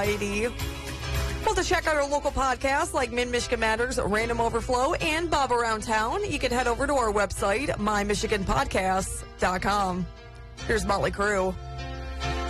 Well, to check out our local podcasts like Mid-Michigan Matters, Random Overflow, and Bob Around Town, you can head over to our website, mymichiganpodcasts.com. Here's Motley Crue.